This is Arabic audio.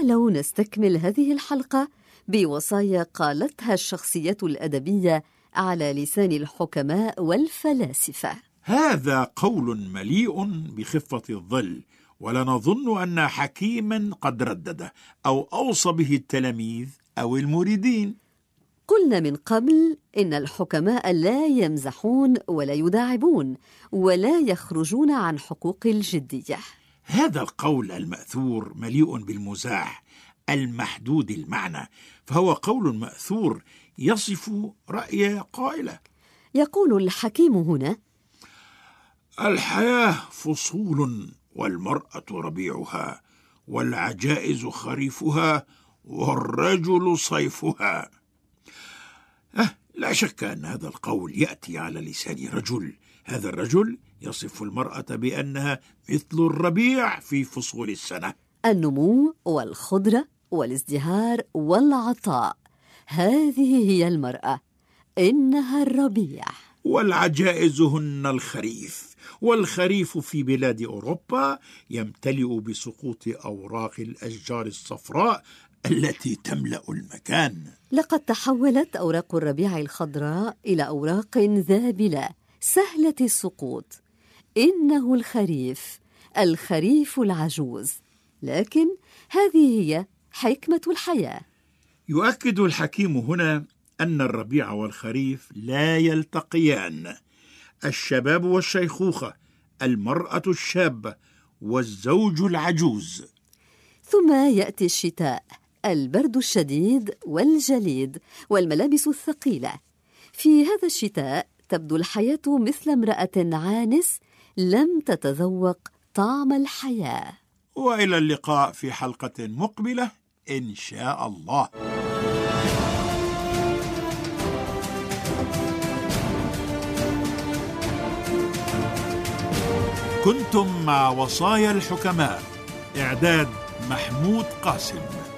تعالوا نستكمل هذه الحلقة بوصايا قالتها الشخصيات الأدبية على لسان الحكماء والفلاسفة. هذا قول مليء بخفة الظل، ولا نظن أن حكيما قد ردده أو أوصى به التلاميذ أو المريدين. قلنا من قبل إن الحكماء لا يمزحون ولا يداعبون ولا يخرجون عن حقوق الجدية. هذا القول المأثور مليء بالمزاح المحدود المعنى، فهو قول مأثور يصف رأي قائله. يقول الحكيم هنا: الحياة فصول، والمرأة ربيعها، والعجائز خريفها، والرجل صيفها. لا شك أن هذا القول يأتي على لسان رجل. هذا الرجل يصف المرأة بأنها مثل الربيع في فصول السنة، النمو والخضرة والازدهار والعطاء. هذه هي المرأة، إنها الربيع. والعجائز هن الخريف، والخريف في بلاد أوروبا يمتلئ بسقوط أوراق الأشجار الصفراء التي تملأ المكان. لقد تحولت أوراق الربيع الخضراء إلى أوراق ذابلة سهلة السقوط. إنه الخريف، الخريف العجوز. لكن هذه هي حكمة الحياة. يؤكد الحكيم هنا أن الربيع والخريف لا يلتقيان. الشباب والشيخوخة، المرأة الشابة والزوج العجوز. ثم يأتي الشتاء، البرد الشديد والجليد والملابس الثقيلة. في هذا الشتاء تبدو الحياة مثل امرأة عانس لم تتذوق طعم الحياة. وإلى اللقاء في حلقة مقبلة إن شاء الله. كنتم مع وصايا الحكماء، إعداد محمود قاسم.